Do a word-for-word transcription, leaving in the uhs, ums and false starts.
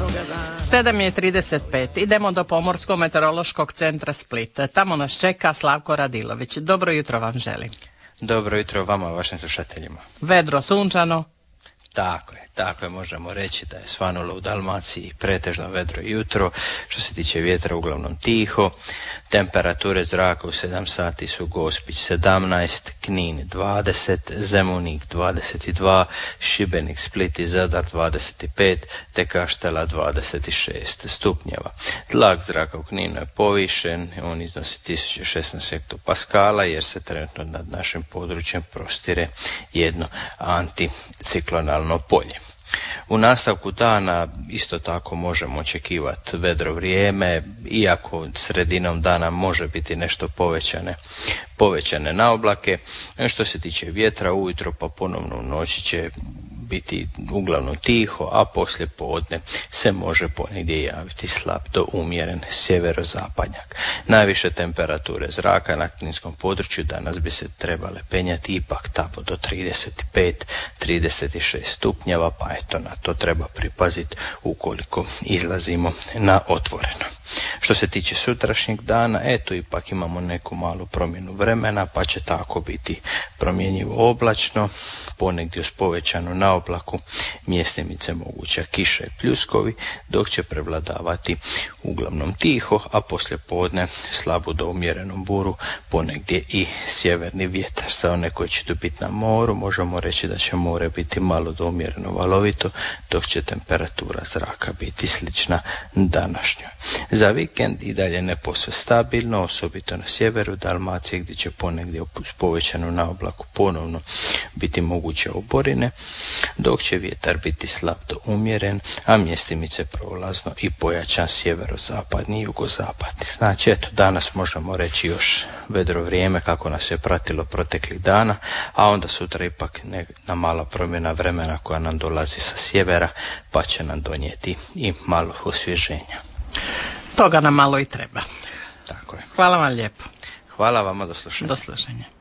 sedam je trideset pet. Idemo do Pomorsko-meteorološkog centra Split. Tamo nas čeka Slavko Radilović. Dobro jutro vam želim. Dobro jutro vama, vašim slušateljima. Vedro, sunčano. Tako je, tako je, možemo reći da je svanulo u Dalmaciji pretežno vedro jutro. Što se tiče vjetra, uglavnom tiho. Temperature zraka u sedam sati su Gospić sedamnaest, Knin dvadeset, Zemunik dvadeset dva, Šibenik, Split i Zadar dvadeset pet, te Kaštela dvadeset šest stupnjeva. Tlak zraka u Kninu je povišen, on iznosi tisuću šesnaest hektopaskala jer se trenutno nad našim područjem prostire jedno anticiklonalno polje. U nastavku dana isto tako možemo očekivati vedro vrijeme, iako sredinom dana može biti nešto povećane, povećane naoblake. Što se tiče vjetra, ujutro pa ponovno u noći će biti uglavnom tiho, a poslije podne se može ponegdje javiti slab do umjeren sjeverozapadnjak. Najviše temperature zraka na kninskom području danas bi se trebale penjati ipak tamo do trideset pet do trideset šest stupnjeva, pa eto na to treba pripaziti ukoliko izlazimo na otvoreno. Što se tiče sutrašnjeg dana, eto ipak imamo neku malu promjenu vremena, pa će tako biti promjenjivo oblačno, ponegdje uz povećanu naoblaku, mjestimice moguća kiša i pljuskovi, dok će prevladavati uglavnom tiho, a poslije podne slabu do umjerenu buru, ponegdje i sjeverni vjetar. Za one koji će tu biti na moru, možemo reći da će more biti malo do umjereno valovito, dok će temperatura zraka biti slična današnjoj. Za vikend i dalje ne posve stabilno, osobito na sjeveru Dalmacije gdje će ponegdje uz povećanu naoblaku ponovno biti moguće oborine, dok će vjetar biti slab do umjeren, a mjestimice prolazno i pojačan sjeverozapadni i jugozapadni. Znači, eto, danas možemo reći još vedro vrijeme kako nas je pratilo proteklih dana, a onda sutra ipak jedna mala promjena vremena koja nam dolazi sa sjevera, pa će nam donijeti i malo osvježenja. Toga nam malo i treba. Tako je. Hvala vam lijepo. Hvala vama, do slušanja. Do slušanja.